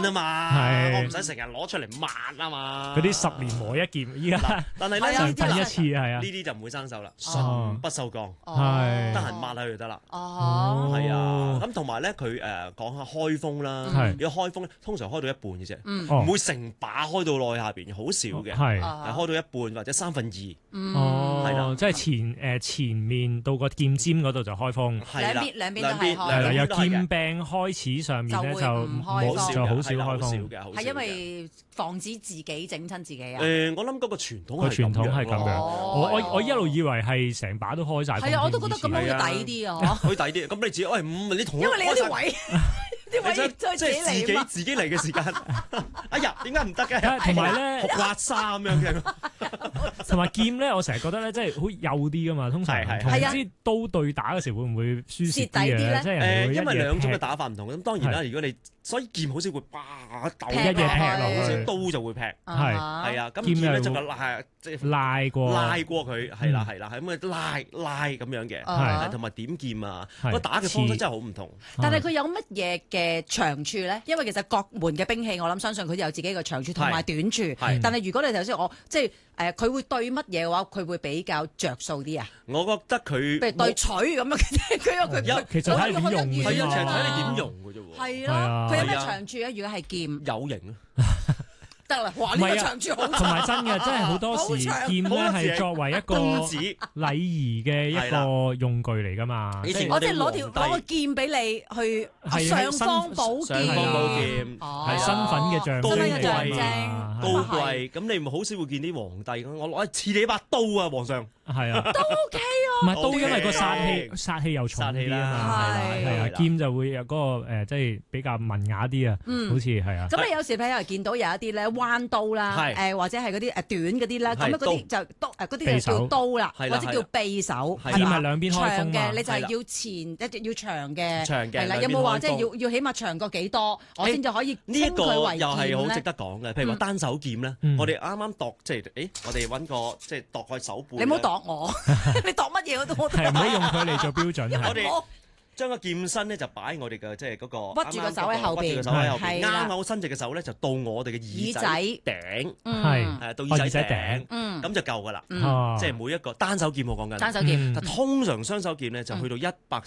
啊嘛，我唔使成日攞出嚟抹啊嘛。 嗰啲10年磨一劍，依家但係咧上陣一次係啊， 呢啲就唔會生鏽啦，純不鏽鋼， 係得閒抹下佢就得啦。 哦， 係啊，咁同埋咧佢講下開風啦，如果開風咧，通常開到一半嘅啫，唔會成把開到內下邊，好少嘅，係開到一半或者2/3。 哦， 係啦， 即係前面到個劍尖嗰度就開風， 係啦， 兩邊都係開， 係啦，由劍柄開始上面咧就好少開風嘅， 係因為防止自己整親自己啊。 我諗嗰個傳統係咁樣， 我一路以為係成把都開晒。 係啊，我都覺得咁樣會抵啲啊， 會抵啲。咁你自己你同我， 因為你有啲位。啲位再自己嚟嘛， 自己嚟嘅時間，哎呀，點解唔得嘅？ 同埋咧， 刮痧咁樣嘅， 同埋劍咧，我成日覺得咧，即係好幼啲噶嘛。通常同啲刀對打嘅時候，會唔會輸蝕啲咧？即係因為兩種嘅打法唔同。咁當然啦，如果你所以劍好少會鬥一嘢劈落去，刀就會劈。係啊，咁劍咧就拉過佢，係啦，係咁拉咁樣嘅，同埋點劍啊，個打嘅方式真係好唔同。 但係佢有乜嘢嘅長處咧？因為其實各門嘅兵器，我諗相信佢有自己嘅長處同埋短處。但係如果你頭先即係佢會對乜嘢嘅話，佢會比較着數啲啊？ 我覺得佢譬如對錘咁樣嘅，佢其實睇你點用嘅， 係啊，其實睇你點用嘅啫喎。 係咯，佢有咩長處啊？如果係劍， 有型啊！ 得啦，哇！呢個長處好， 同埋真嘅，真係好多時劍咧係作為一個禮儀嘅一個用具嚟噶嘛。 我即係攞個劍俾你去尚方寶劍， 係身份嘅象徵， 高貴。咁你唔好少會見啲皇帝咁，我攞賜你一把刀啊，皇上。 係啊， 都 OK 啊。 唔係刀，因為個殺氣又重啲啊嘛。係啊，劍就會有嗰個即係比較文雅啲啊。好似係啊。 咁你有時譬如見到有一啲咧彎刀啦，或者係嗰啲短嗰啲啦，咁嗰啲就嗰啲就叫刀啦，或者叫匕首。 劍係兩邊開鋒長嘅，你就係要前一定要長嘅。 長嘅。 係啦，有冇話即係要起碼長過幾多，我先就可以稱佢為劍咧？ 呢個又係好值得講嘅。譬如話單手劍咧，我哋啱啱度即係我哋揾個即係度開手背。 你唔好度我，你度乜嘢我都係唔好用佢嚟做標準。 我哋將個劍身咧就擺我哋嘅即係嗰個屈住個手喺後邊， 屈住個手喺後邊，啱好伸直嘅手咧就到我哋嘅耳仔頂， 係到耳仔頂，咁就夠噶啦。即係每一個單手劍我講緊， 單手劍， 但通常雙手劍咧就去到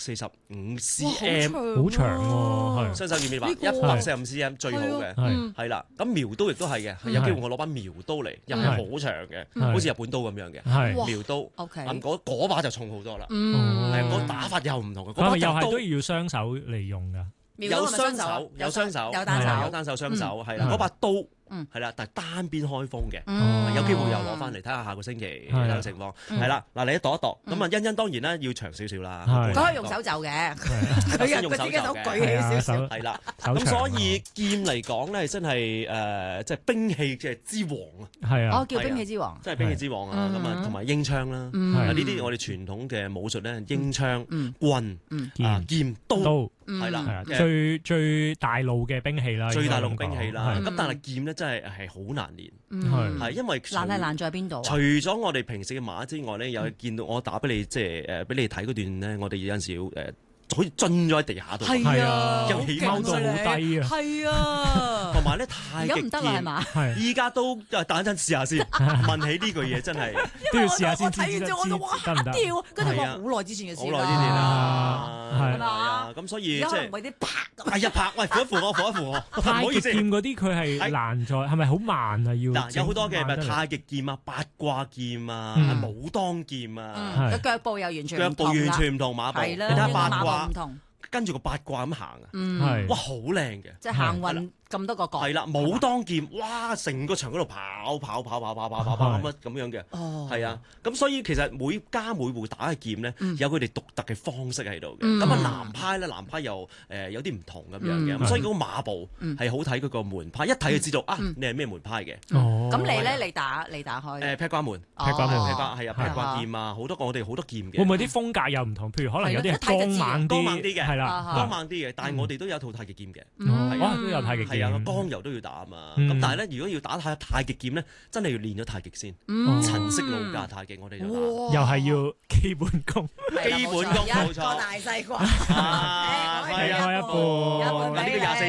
145 cm， 好長喎。 雙手劍呢把145 cm 最好嘅，係啦。咁苗刀亦都係嘅，有機會我攞把苗刀嚟，又係好長嘅，好似日本刀咁樣嘅苗刀。嗰把就重好多啦，係個打法又唔同嘅。 係都要雙手嚟用噶， 有雙手，有單手，雙手係啦。嗰把刀係啦，但係單邊開鋒嘅，有機會又攞翻嚟睇下下個星期有情況。係啦，嗱你一度一度，咁啊欣欣當然啦要長少少啦， 佢可以用手就嘅，佢自己手舉起少少， 係啦。咁所以劍嚟講咧，真係即係兵器嘅之王啊！ 係啊， 叫兵器之王， 真係兵器之王啊！咁啊，同埋鷹槍啦，呢啲我哋傳統嘅武術咧，鷹槍、棍、劍、刀係啦， 最大路嘅兵器啦， 最大路兵器啦。咁但係劍咧真係好難練，係因為難係難在邊度？ 除咗我哋平時嘅馬之外咧，有見到我打俾你即係俾你睇嗰段咧，我哋有陣時要好似蹲咗喺地下度， 係啊， 又起踎到好低啊， 係啊， 同埋咧太極劍，依家都等陣試下先。問起呢句嘢真係都要試下先， 睇完之後我就哇嚇跳，跟住我好耐之前嘅事啦， 好耐之前啦， 係啊， 咁所以即係為啲拍， 係啊拍，喂扶一扶我， 太極劍嗰啲佢係難在係咪好慢啊？要嗱有好多嘅，咪太極劍啊、八卦劍啊、武當劍啊， 個腳步又完全腳步完全唔同馬步，你睇下八卦。跟住個八卦咁行啊，哇好靚嘅， 即係行運咁多個角。 係啦，武當劍，哇成個場嗰度跑咁樣嘅，係啊，咁所以其實每家每戶打嘅劍咧，有佢哋獨特嘅方式喺度嘅。咁啊南派又有啲唔同咁樣嘅，咁所以嗰個馬步係好睇嗰個門派，一睇就知道啊你係咩門派嘅。 咁你咧你打開劈瓜門，劈瓜係啊，劈瓜劍啊，好多我哋好多劍嘅。 會唔會啲風格又唔同？譬如可能有啲係光猛啲嘅。 光猛啲嘅，但係我哋都有套太極劍嘅， 都有太極劍， 係啊，剛柔都要打啊嘛。咁但係咧，如果要打太極劍咧，真係要練咗太極先。陳式老架太極，我哋就打， 又係要基本功， 基本功冇錯。 一個大細啩， 開一半，呢個24